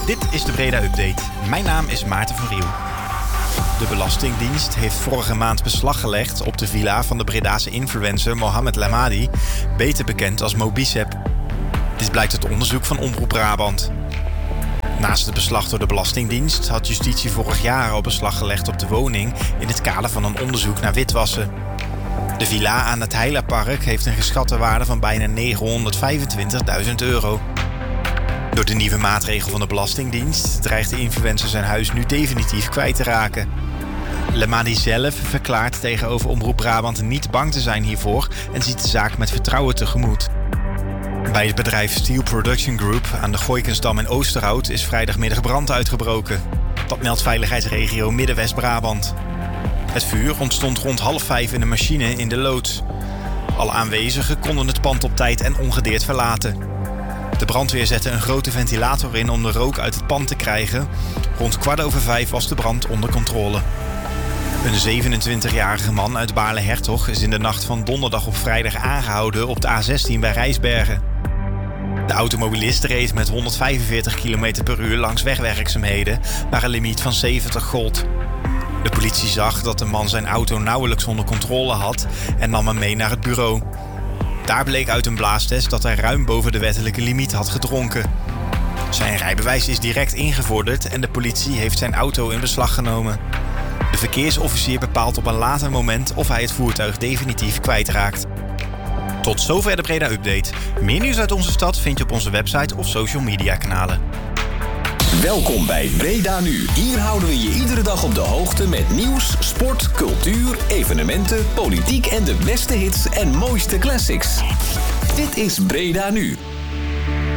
Dit is de Breda Update. Mijn naam is Maarten van Riel. De Belastingdienst heeft vorige maand beslag gelegd op de villa van de Bredaanse influencer Mohamed Lamadi, beter bekend als Mobicep. Dit blijkt uit onderzoek van Omroep Brabant. Naast het beslag door de Belastingdienst had justitie vorig jaar al beslag gelegd op de woning in het kader van een onderzoek naar witwassen. De villa aan het Heilapark heeft een geschatte waarde van bijna €925.000. Door de nieuwe maatregel van de Belastingdienst dreigt de influencer zijn huis nu definitief kwijt te raken. Lamadi zelf verklaart tegenover Omroep Brabant niet bang te zijn hiervoor en ziet de zaak met vertrouwen tegemoet. Bij het bedrijf Steel Production Group aan de Gooikensdam in Oosterhout is vrijdagmiddag brand uitgebroken. Dat meldt veiligheidsregio Midden-West-Brabant. Het vuur ontstond rond 4:30 in een machine in de loods. Alle aanwezigen konden het pand op tijd en ongedeerd verlaten. De brandweer zette een grote ventilator in om de rook uit het pand te krijgen. Rond 4:15 was de brand onder controle. Een 27-jarige man uit Baarle-Hertog is in de nacht van donderdag op vrijdag aangehouden op de A16 bij Rijsbergen. De automobilist reed met 145 km per uur langs wegwerkzaamheden waar een limiet van 70 gold. De politie zag dat de man zijn auto nauwelijks onder controle had en nam hem mee naar het bureau. Daar bleek uit een blaastest dat hij ruim boven de wettelijke limiet had gedronken. Zijn rijbewijs is direct ingevorderd en de politie heeft zijn auto in beslag genomen. De verkeersofficier bepaalt op een later moment of hij het voertuig definitief kwijtraakt. Tot zover de Breda Update. Meer nieuws uit onze stad vind je op onze website of social media kanalen. Welkom bij Breda Nu. Hier houden we je iedere dag op de hoogte met nieuws, sport, cultuur, evenementen, politiek en de beste hits en mooiste classics. Dit is Breda Nu.